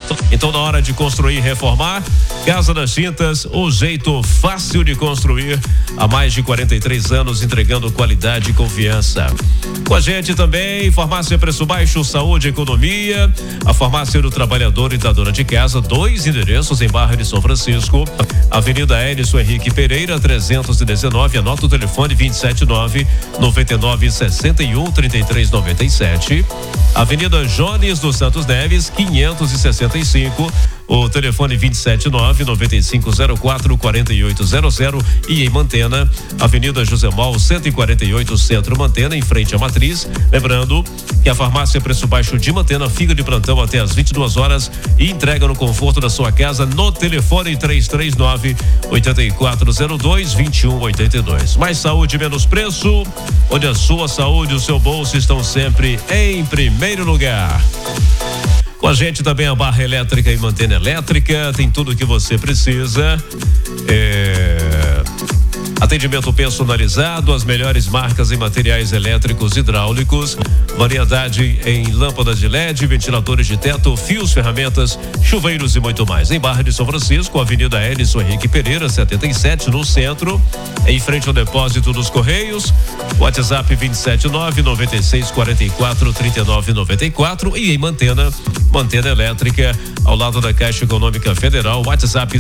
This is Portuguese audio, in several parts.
Então, na hora de construir e reformar, Casa das Tintas, o jeito fácil de construir, há mais de 43 anos entregando qualidade e confiança. Com a gente também, Farmácia Preço Baixo, Saúde e Economia, a Farmácia do Trabalhador e da Dona de Casa, 2 endereços em Barra de São Francisco, Avenida Edson Henrique Pereira, 319, anota o telefone 279-9961-3397, Avenida Jones dos Santos Neves, 565, o telefone 279-9504-4800 e em Mantena, Avenida José Mal 148, Centro Mantena, em frente à Matriz. Lembrando que a Farmácia Preço Baixo de Mantena fica de plantão até às 22 horas e entrega no conforto da sua casa no telefone 339-8402-2182. Mais saúde, menos preço, onde a sua saúde e o seu bolso estão sempre em primeiro lugar. Com a gente também a Barra Elétrica e Mantena Elétrica, tem tudo o que você precisa. Atendimento personalizado, as melhores marcas em materiais elétricos e hidráulicos, variedade em lâmpadas de LED, ventiladores de teto, fios, ferramentas, chuveiros e muito mais. Em Barra de São Francisco, Avenida Edson Henrique Pereira, 77, no centro, em frente ao depósito dos Correios. WhatsApp 279-9644-3994 e em Mantena Elétrica, ao lado da Caixa Econômica Federal, WhatsApp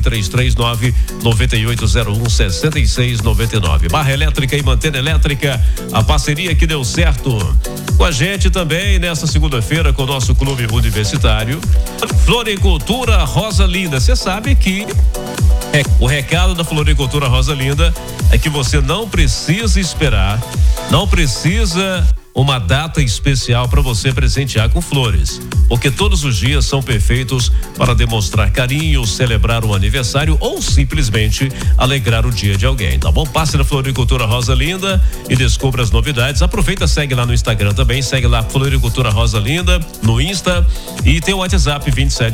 339-9801-6699. Barra Elétrica e Mantena Elétrica, a parceria que deu certo. Com a gente também nesta segunda-feira com o nosso clube universitário, Floricultura Rosa Linda. Você sabe que o recado da Floricultura Rosa Linda é que você não precisa esperar, não precisa uma data especial para você presentear com flores, porque todos os dias são perfeitos para demonstrar carinho, celebrar um aniversário ou simplesmente alegrar o dia de alguém, tá bom? Passe na Floricultura Rosa Linda e descubra as novidades. Aproveita, segue lá no Instagram também, segue lá Floricultura Rosa Linda no Insta e tem o WhatsApp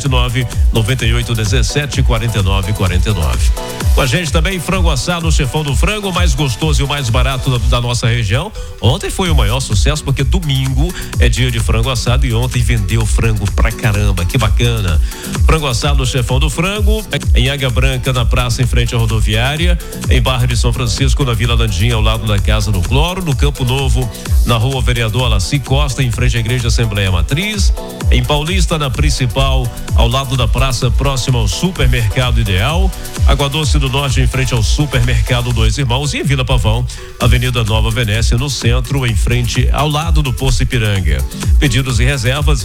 279-9817-4949. Com a gente também frango assado, o Chefão do Frango, mais gostoso e o mais barato da nossa região. Ontem foi o maior sucesso porque domingo é dia de frango assado e ontem vendeu frango pra caramba, que bacana. Frango assado, o Chefão do Frango, em Águia Branca, na praça em frente à rodoviária, em Barra de São Francisco, na Vila Landinha, ao lado da Casa do Cloro, no Campo Novo, na Rua Vereador Alaci Costa, em frente à Igreja Assembleia Matriz, em Paulista, na Principal, ao lado da praça, próximo ao Supermercado Ideal, Água Doce do Norte, em frente ao Supermercado Dois Irmãos, e em Vila Pavão, Avenida Nova Venécia, no centro, em frente ao lado do Poço Ipiranga. Pedidos e reservas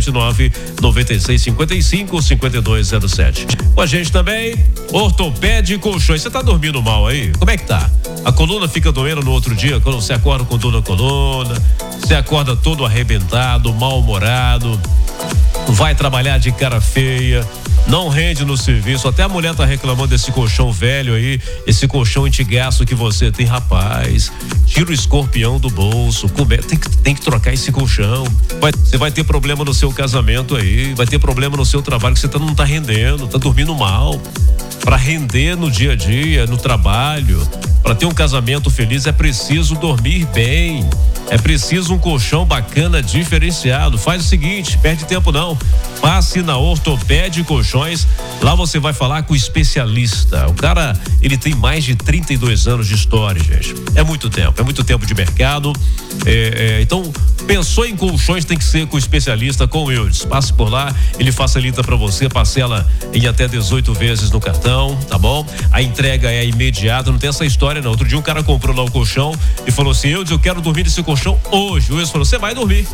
279-9655-5207. Com a gente também, Ortopédia e Colchões. Você tá dormindo mal aí? Como é que tá? A coluna fica doendo no outro dia, quando você acorda com dor na coluna, você acorda todo arrebentado, mal-humorado, vai trabalhar de cara feia, não rende no serviço, até a mulher tá reclamando desse colchão velho aí, esse colchão antigaço que você tem. Rapaz, tira o escorpião do bolso, tem que trocar esse colchão. Você vai ter problema no seu casamento aí, vai ter problema no seu trabalho, que você não tá rendendo, tá dormindo mal. Para render no dia a dia, no trabalho, para ter um casamento feliz é preciso dormir bem. É preciso um colchão bacana, diferenciado. Faz o seguinte, perde tempo não. Passe na Ortopédia e Colchões. Lá você vai falar com o especialista. O cara, ele tem mais de 32 anos de história, gente. É muito tempo de mercado. Então, pensou em colchões, tem que ser com o especialista, com o Eudes. Passe por lá, ele facilita para você, parcela em até 18 vezes no cartão, tá bom? A entrega é imediata, não tem essa história não. Outro dia um cara comprou lá o colchão e falou assim: Eudes, eu quero dormir nesse colchão hoje. O Eudes falou: você vai dormir.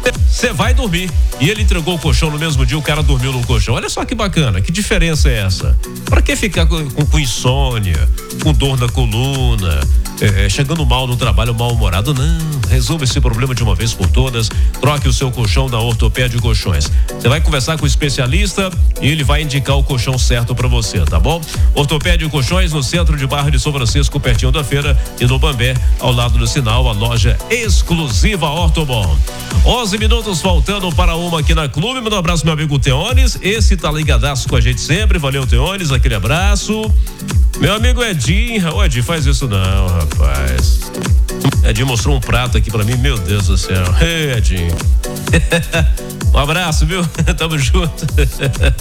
E ele entregou o colchão no mesmo dia, o cara dormiu no colchão. Olha só que bacana, que diferença é essa? Pra que ficar com insônia, com dor na coluna, chegando mal no trabalho, mal-humorado? Não, resolva esse problema de uma vez por todas. Troque o seu colchão da Ortopédia e Colchões. Você vai conversar com o especialista e ele vai indicar o colchão certo pra você, tá bom? Ortopédia e Colchões, no centro de Barra de São Francisco, pertinho da feira, e no Bambé, ao lado do sinal, a loja exclusiva Ortobon. 11 minutos faltando para uma aqui na Clube. Manda um abraço, meu amigo Teones. Esse tá ligadaço com a gente sempre. Valeu, Teones, aquele abraço. Meu amigo Edinho. Ô, Edinho, faz isso não, rapaz. Edinho mostrou um prato aqui pra mim, meu Deus do céu. Ei, Edinho. Um abraço, viu? Tamo junto.